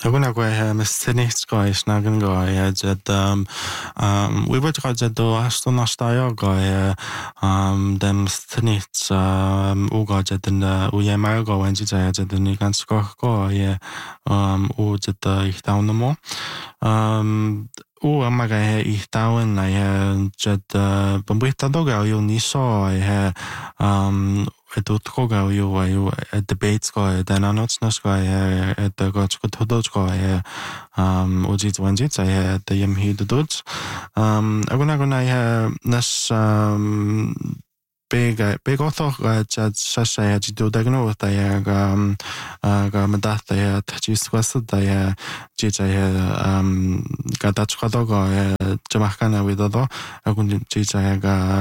Agora é mestenicht gois nagan goi jed we would go jed do aston nastaio goi dem stenicht uga jed den uye margo when jed den ni gan skor goi u jed ich down the mo o amaga ich down na jed bambuita doga yo ni so ето трога ю debates go den anots nas go go todo go ojit wanjit I the yem hi the dots aguna nas big author chat sasha do dagno ta ga madata tachis was da jija ga tachkado go jamahkana widodo agun jija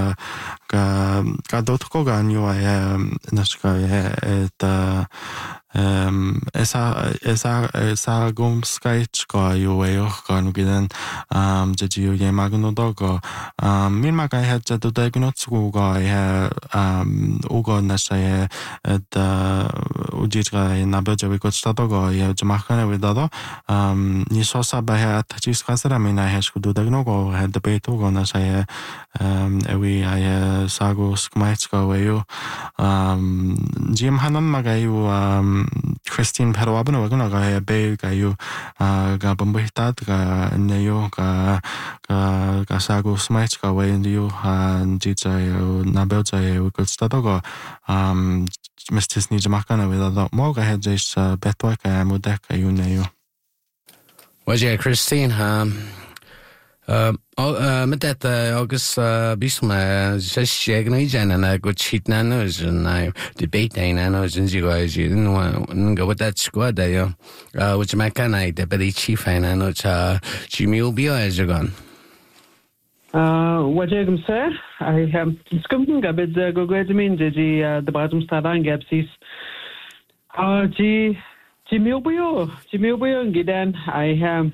ga dotko ga new naska eta esa gumskait go yo gan gidan jeju ye magno dogo min maga het do dagno tsugo go ugo nasa eta ujitra na beja we got stadogo ye jamahkana widodo ni sosa ba het tachis kasara mina hesh do dagno go het debate go nasa ewi sago skmaitska weyo jim hanan magayu Christine Perwabano gonna ga be ga yu ga bambuita ga neyo ga sago skmaitska we yu jija nabelja we could statogo Mr. Snijamakana with a lot more ahead just betwaka mudeka yu neyo was Christine met dat agus bisma shegna jana go chitna no na debate na no jinji go ji no go that squad yo which makana deputy chief na no cha chimil bio ajagan what you say I have skumpen gabet go gredmin ji the bottom stadan gapsis ji chimil bio gidan I have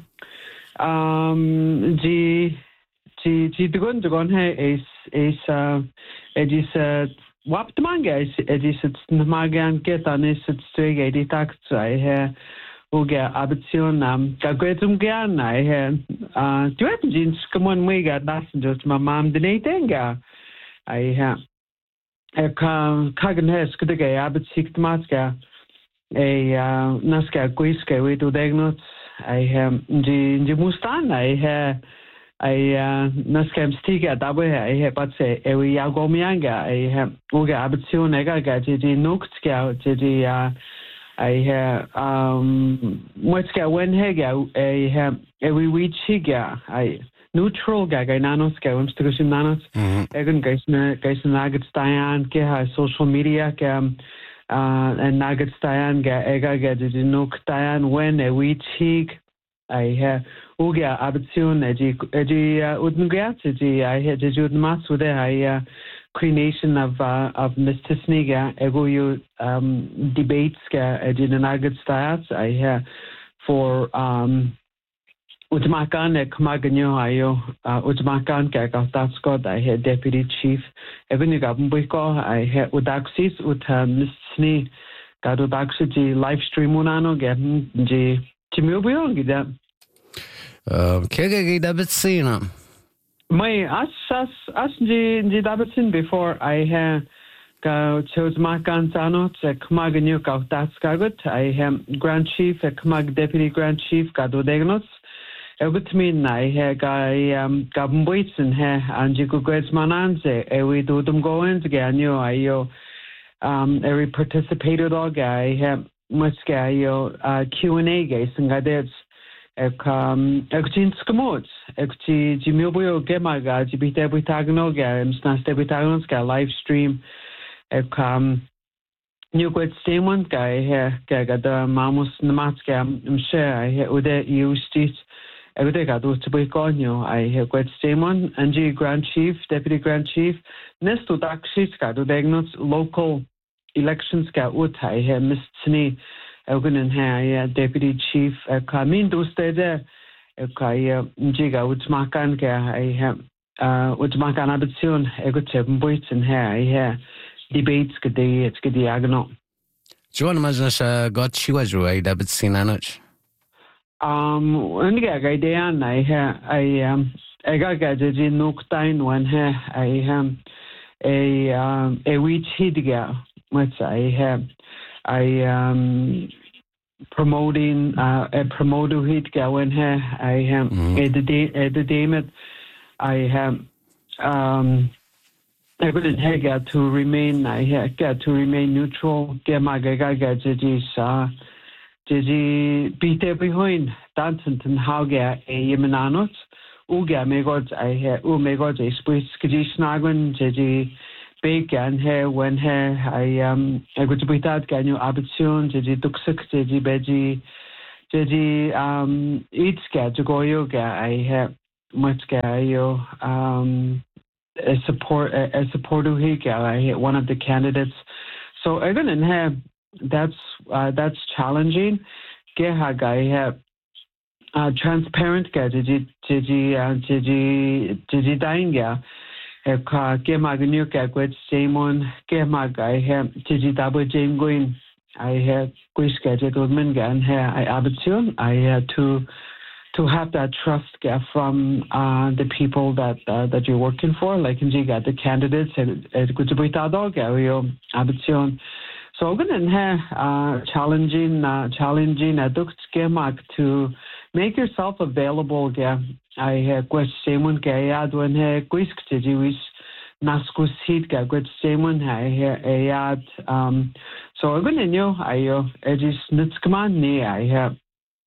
G dugon he is wapt manga is it's magan get on is it's twig editact I he uga abitsion gagwetum gan I he do it jeans come on we got that's just my mom denatenga I have a kagan has could get abit six maska a naska quiska we do diagnosis I the mustan I naskam stiga dabe I but say we yagomianga I uga abitsion ega gaji nukska jadi I whatska when hega I we chiga I neutral gaga nanoska umstrusim nanos egen geisen nagets dayan ke social media ke and nagets dayan ga ega gaji nuk dayan when we chig I uga abitsion eji udnugats eji I had jud mats with I creation of Miss Tisniga ego you debates ga eji nagets dayan I for Utmakan kmaganyo ayo utmakan ka that's god I had deputy chief eveni gabumbuiko I had udaxis misni gado daxi live stream unano gen ji timubio gida kege dabetsina my as ji dabetsin before I had go chose makan tano kmaganyo ka that's god I had grand chief kmag deputy grand chief gado degnos Eugutmin I guy Gabumbuitsen he and Jiku Gresmananze we do them going to get new I every participated all guy have much guy Q&A guys and I did Ekchin Skamots Ekchi Jimibuyo Gemaga Jibite Butagno game Snaste Butagnoska live stream New good same guy here Gagada Mamus Namatska share I ude used I got to be gone. I have got Stamon, Angie Grand Chief, Deputy Grand Chief, Nesto Dakshiska, do diagnose local elections got what I have missed Snee, Elgin and Deputy Chief, Kamin do stay there. Jiga, Utsmakan, I have Utsmakan Abitsun, I got 7 boys in here. I have debates, good day, it's good diagonal. John Maznas got Chiwaju, David Sinanoch. and ga idean I got the nuktain one here I a wheat hidga which I promoting a promoter hidga when here I the David I couldn't get to remain get to remain neutral get my get Peter behind dancing and how get a yemenanot uga me god I me god a space snagun big and here when here I go to be that can you abition duxik beji each get to go yoga I have much yo a supporter here one of the candidates so I didn't have that's challenging get ha guy have transparent get dainga get my new get with Simon get my guy have double jane going I had quiz get women gan here I abition I had to have that trust from the people that you're working for, like in the candidates, good to be dog area, abition. So I'm going to challenging to make yourself available. I have quite same gayad when he quiz to naskus heat quite same one I had so I'm going to know I just nitskman I have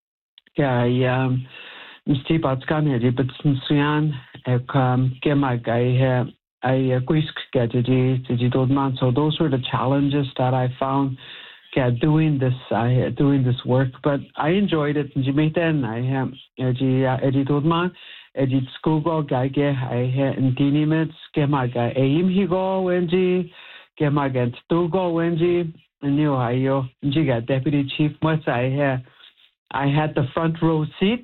Mr. Batskan but Suyan Gemag I quisk get man. So those were the challenges that I found doing this work. But I enjoyed it in Jamaican. I am Eddie man, Eddie Skogo Gage, I had in Dinimits, Gemag Aim Higo Wenji, Gemag and Togo Wenji, and you Jiga Deputy Chief What's I had the front row seat.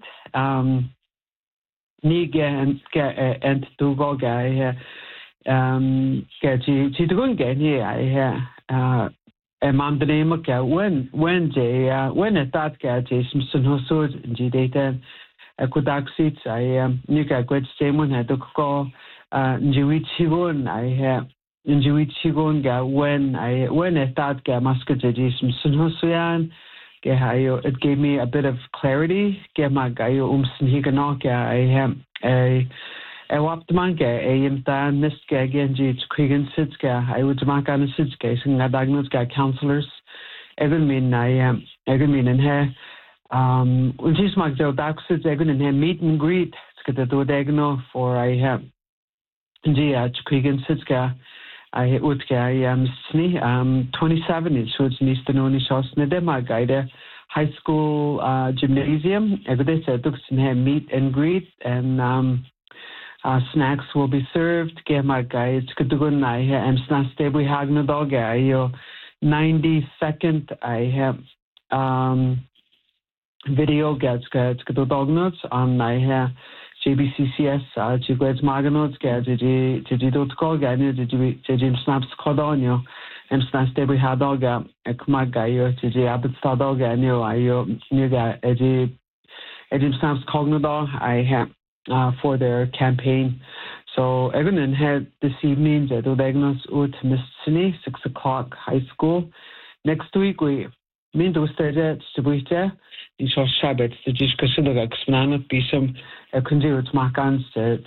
Niga and Togo guy. Get here. I a man the name of when at that get Jason Hosud G-Data a Kodak seats. I knew I got same one had to call Njiwichigun. I have Njiwichigun when at that get Musket Jason Hosuyan. It gave me a bit of clarity. Get my guy I a waptmanke a mist again Krigan Sitska. I would mark on a Sitska and I diagnosed counselors. Even mean in here und she's marked out daxit even in here meet and greet to do diagno for I have Krigan Sitska. I would I 27 it shows Nistanoni Shosnede my guide high school gymnasium. Every day took meet and greet and snacks will be served. Get my guys could do good I am not stable hagna dog 90-second I have video gets do dog notes on I have JBCCS Chiguez Maganots Jidotko Ganu Jim Snaps Codonio and Snaps Debbie Hadoga Ekmagayo Abit Sadoga Nuga Jim Snaps Cognado I have for their campaign. So everyone had this evening at Odegnos Ut Missini 6 o'clock high school. Next week we mean to stay in short Shabbat the Jishkasuga Xmanat Bisum continued Makans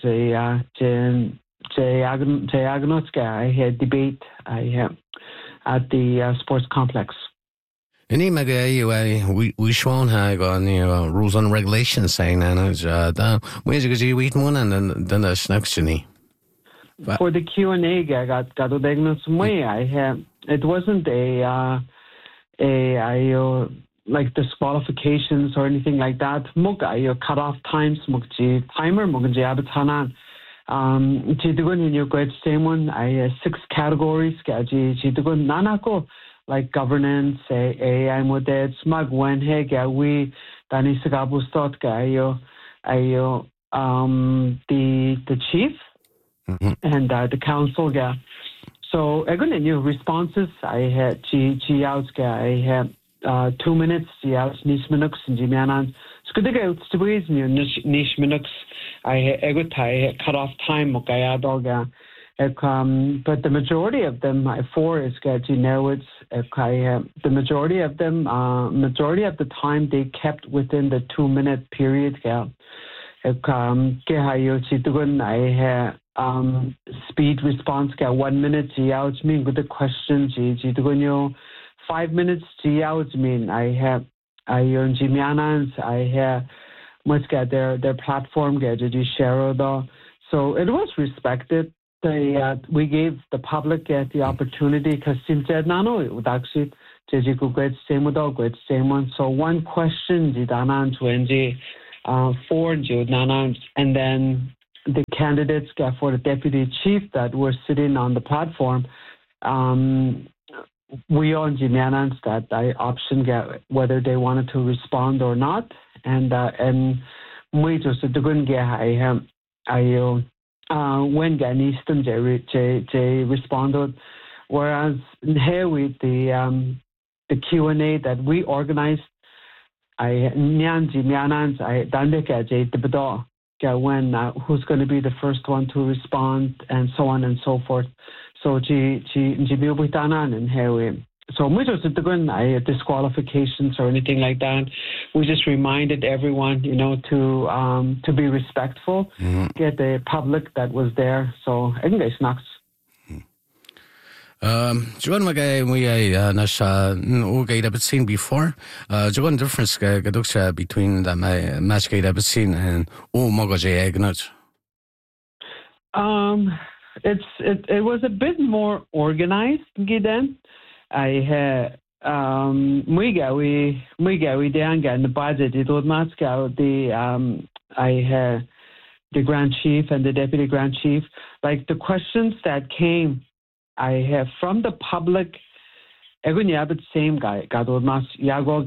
Agnoska I had debate I have at the sports complex. Any we shown hag on rules and regulations saying that where's you eat one and then the snacks for the Q&A got diagnosed way I have it wasn't a like disqualifications or anything like that. Muga cut off times mugji timer mugji abatanan Chidugun in your great same one I 6 categories Chidugun nanako like governance, AI model, smug when we Danisagabu thought the chief and the council guy. So I got new responses. I had I had 2 minutes, Nisminux and Jimianan. Skudiga utstubis ni nish minutes I egutai cut off time mokaya doga. But the majority of them, 4 is you know it's the majority of them, majority of the time they kept within the 2-minute period. Speed response 1 minute. Which mean with the questions, 5 minutes. Which mean I have Jimianans, I have much get their platform get share. So it was respected. We gave the public the opportunity because since nano would actually same one. So one question for and then the candidates for the deputy chief that were sitting on the platform. We on Jimianans that I option whether they wanted to respond or not, and we just didn't get when Easton J responded, whereas here with the Q&A that we organized, I Nyanji Mianans I Dandeka J Tibado when who's going to be the first one to respond and so on and so forth. So Jibutanan and here so we just didn't disqualifications or anything like that. We just reminded everyone, to be respectful, get the public that was there. So I think it's next. Joan Magay, we Nasha Ugate I've seen before. Joan difference between the match gate I've seen and Mogoje Agnot. It was a bit more organized, Gideon. I had we didn't get in the budget. It was not I had the Grand Chief and the Deputy Grand Chief. Like the questions that came, I have from the public. Every same guy got not Yago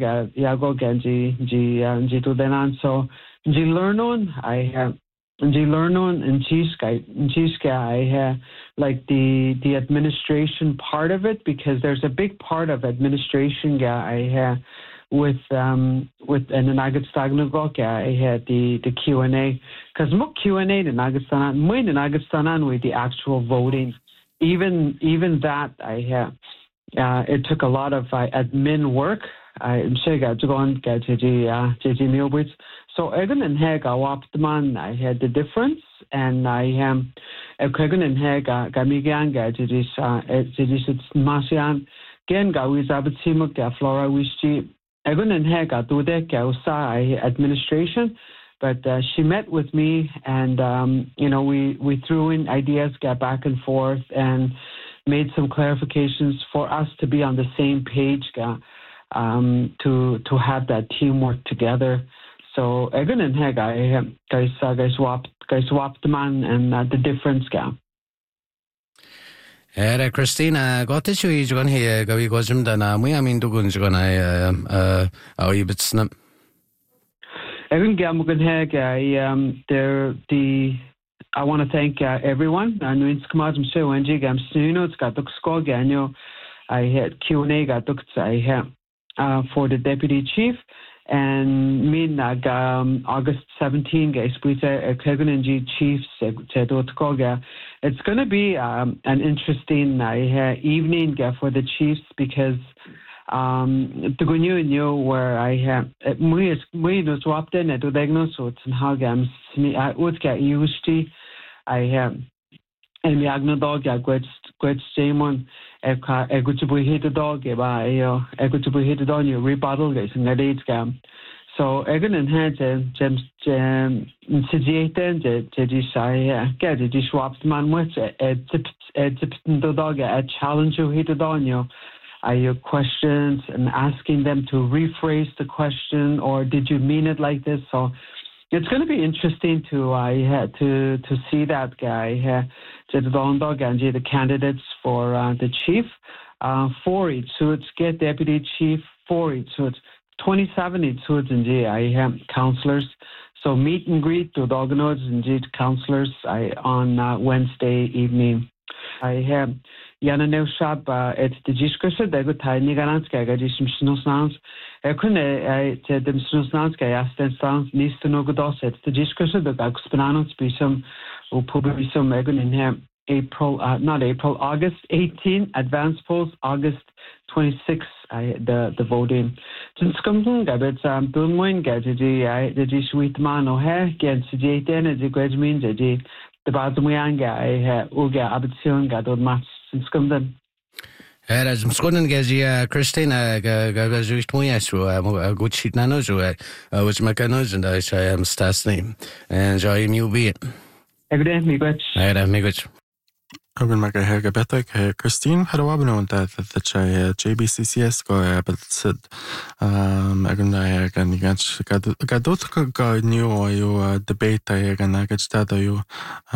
Genji to then so G learn on I have. And Jiska, I have like the administration part of it because there's a big part of administration. I have with and the Nagastagnagoka, I had the Q&A because more Q&A the Nagastanan with the actual voting. Even that I have. It took a lot of admin work. I'm sure got to go on get JJ Milwitz. So Egan and Heg Optman, I had the difference, and I am Egan and Heg Gamiganga, Jidis Masian, Gen Gawiz Abatimuk, Flora Wishi, Egan and Heg Dudek, Gausa administration, but she met with me, and we threw in ideas, got back and forth, and made some clarifications for us to be on the same page, to have that teamwork together. So Egan and Heg, guys swapped man and the difference gap. Christina, got to you going here, go goes him done. We mean to go and you bit snap. Egan Gamugan Heg, I want to thank everyone. I know it's come out and show and Jig, I'm it's got the score Ganyo. I had Q&A got I have for the deputy chief. And me August 17 guys Kegunanji chiefs it's going to be an interesting evening for the chiefs because the new where I have we swapped in at Udegno so it's in Hagams I would get used to I have and the Agno dog quite Simon Eguchibu hit the dog Eguchibu hit on your rebuttal guys in the date scam. So Egan and had James Sijiatan Jedisha get it swapped man with the dog a challenge you hit it on you. Your questions and asking them to rephrase the question or did you mean it like this? So it's going to be interesting to see that guy the candidates for the chief 4 each suits get deputy chief 4 each suits 27 each suits and I have councillors. So meet and greet to the organizers and councillors on Wednesday evening. I have Jana Neuschab et de discussie de go tiny ganske ga snowsnans. Kunne dem snowsnanske astens niste no godos et de discussie de gagspananos bisum o publisum egun in here August 18 advance polls, August 26 the voting. Since coming gabet Dunmoin gadget the sweet man o hair against the Jayden as the Gregmin the Bazumuanga Uga Abition gadod match since coming. As Mskonen Gazia Christina Gagazuist Moyasu, good sheet nanos, which Macanos, and I say I'm Stasney, and Joy Mubi. Evidently, good. I had a migage. Agan mag hege betek Christine had a wabno that JBCCS go but said agan agan gadot go new or you debate agan agad you